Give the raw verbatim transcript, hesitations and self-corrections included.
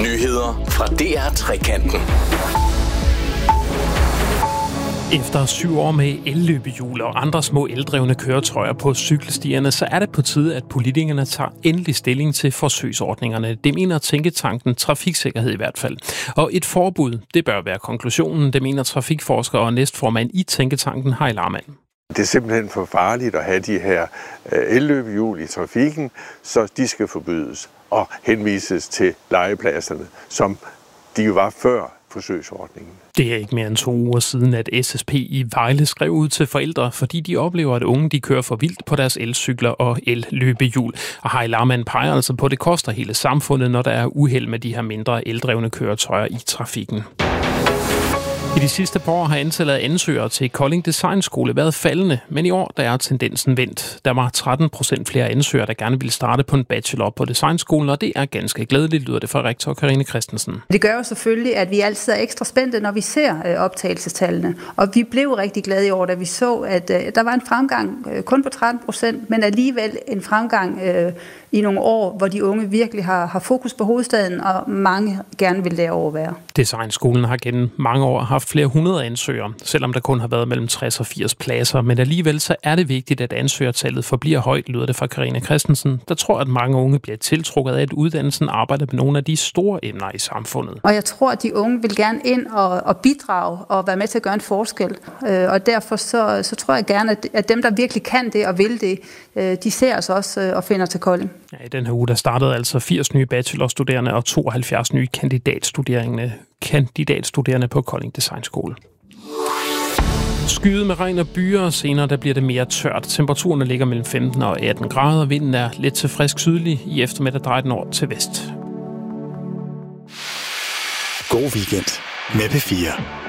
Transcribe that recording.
Nyheder fra D R Trekanten. Efter syv år med elløbehjul og andre små eldrevne køretøjer på cykelstierne, så er det på tide, at politikerne tager endelig stilling til forsøgsordningerne. Det mener tænketanken Trafiksikkerhed i hvert fald. Og et forbud, det bør være konklusionen, det mener trafikforsker og næstformand i tænketanken Heil Armann. Det er simpelthen for farligt at have de her elløbehjul i trafikken, så de skal forbydes og henvises til legepladserne, som de jo var før forsøgsordningen. Det er ikke mere end to uger siden, at S S P i Vejle skrev ud til forældre, fordi de oplever, at unge de kører for vildt på deres elcykler og elløbehjul. Og Heil Armann peger altså på, at det koster hele samfundet, når der er uheld med de her mindre eldrevne køretøjer i trafikken. I de sidste par år har antallet af ansøgere til Kolding Designskole været faldende, men i år der er tendensen vendt. Der var tretten procent flere ansøgere, der gerne ville starte på en bachelor på Designskolen, og det er ganske glædeligt, lyder det fra rektor Karine Christensen. Det gør jo selvfølgelig, at vi altid er ekstra spændte, når vi ser optagelsestallene. Og vi blev rigtig glade i år, da vi så, at der var en fremgang kun på tretten procent, men alligevel en fremgang i nogle år, hvor de unge virkelig har, har fokus på hovedstaden, og mange gerne vil derover være. Designskolen har gennem mange år haft flere hundrede ansøgere, selvom der kun har været mellem tres og firs pladser. Men alligevel så er det vigtigt, at ansøgertallet forbliver højt, lyder det fra Karine Christensen, der tror, at mange unge bliver tiltrukket af, at uddannelsen arbejder med nogle af de store emner i samfundet. Og jeg tror, at de unge vil gerne ind og, og bidrage og være med til at gøre en forskel. Og derfor så, så tror jeg gerne, at, at dem, der virkelig kan det og vil det, de ser os også og finder til Kolding. Ja, i den her uge der startede altså firs nye bachelorstuderende og tooghalvfjerds nye kandidatstuderende, kandidatstuderende på Kolding Designskole. Skyet med regn og byer, senere der bliver det mere tørt. Temperaturen ligger mellem femten og atten grader. Vinden er lidt til frisk sydlig. I eftermiddag drejer den over til vest. God weekend med P fire.